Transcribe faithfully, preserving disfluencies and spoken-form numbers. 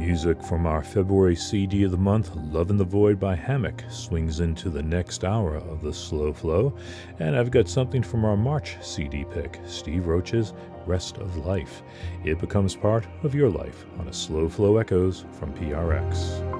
Music from our February C D of the month, Love in the Void by Hammock, swings into the next hour of the Slow Flow. And I've got something from our March C D pick, Steve Roach's Rest of Life. It becomes part of your life on a Slow Flow Echoes from P R X.